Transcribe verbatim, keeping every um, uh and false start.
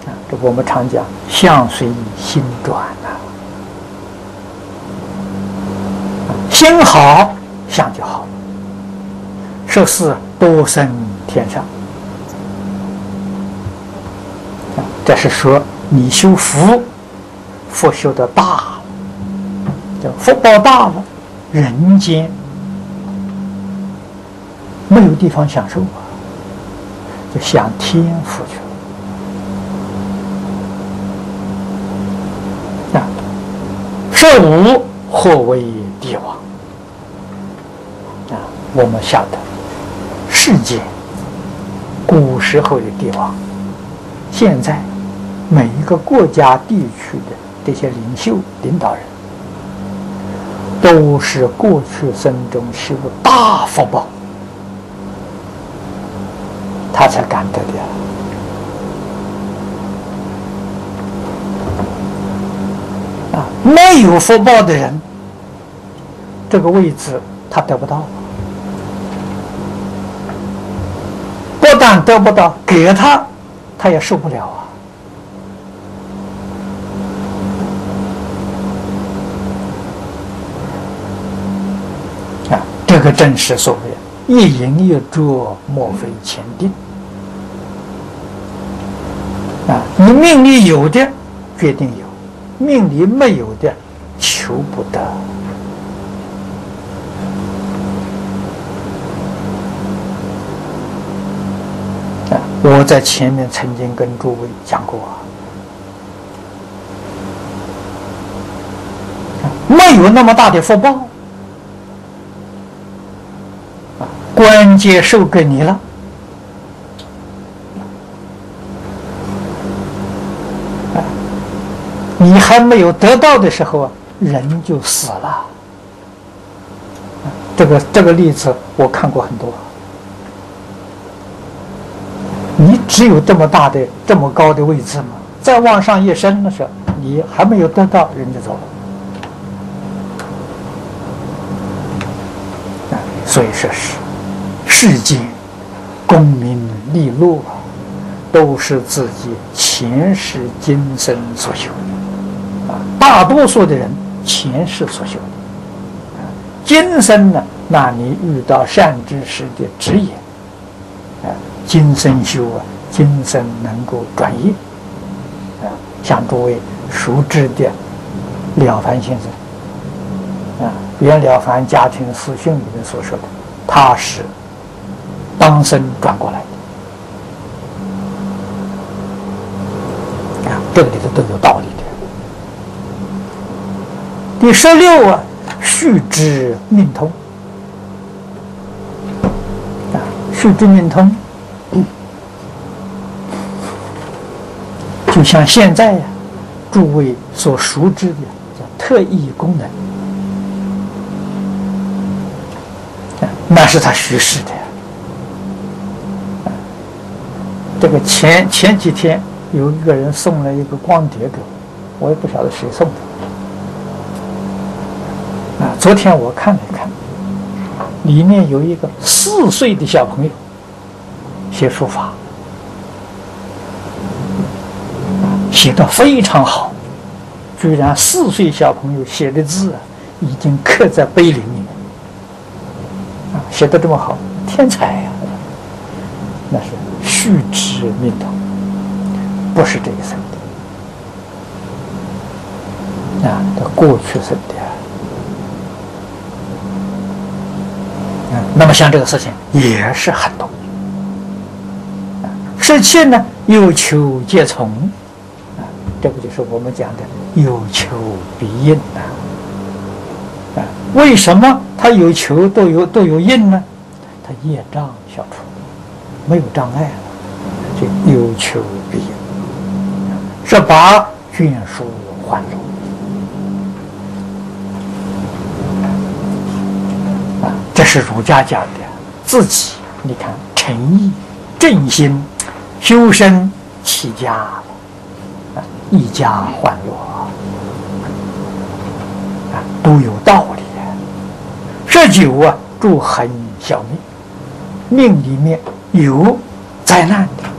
这我们常讲相随心转呐、啊，心好相就好了。十四多生天上，啊，这是说你修福，福修的大了，叫福报大了，人间没有地方享受啊，就享天福去了。啊，十五或为帝王啊，我们晓得世界古时候的帝王，现在每一个国家地区的这些领袖领导人，都是过去生中修大福报，他才敢得的。啊，没有福报的人，这个位置他得不到。不但得不到，给他，他也受不了啊！啊，这个正是所谓一饮一啄，莫非前定。啊，你命里有的决定有，命里没有的求不得。我在前面曾经跟诸位讲过啊，没有那么大的福报啊，关节授给你了，啊，你还没有得到的时候啊，人就死了。啊，这个这个例子我看过很多。你只有这么大的、这么高的位置吗？再往上一升的时候，你还没有得到，人就走了。啊，所以说是世间功名利禄啊，都是自己前世今生所修的。啊，大多数的人前世所修的。啊，今生呢，那你遇到善知识的指引。啊，今生修啊，今生能够转业啊，像诸位熟知的了凡先生啊，袁了凡家庭四训里面所说的，他是当生转过来的啊，这个里头都有道理的。第十六啊，须知命通。须知命通，嗯，就像现在呀、啊，诸位所熟知的叫特异功能，啊，那是他虚实的呀。啊，这个前前几天有一个人送了一个光碟给我，我也不晓得谁送的。啊，昨天我看了看。里面有一个四岁的小朋友写书法，写得非常好，居然四岁小朋友写的字啊，已经刻在碑林里面，啊，写得这么好，天才呀、啊！那是须知命通，不是这一生的，啊，这过去生的。那么像这个事情也是很多，十七呢有求皆从，啊，这个就是我们讲的有求必应啊。啊，为什么他有求都有都有应呢？他业障消除，没有障碍了，就有求必应。十八眷属欢乐。这是儒家讲的，自己你看诚意、正心、修身、齐家，啊，一家欢乐啊，都有道理。十九啊，诸恒消灭，命里面有灾难的，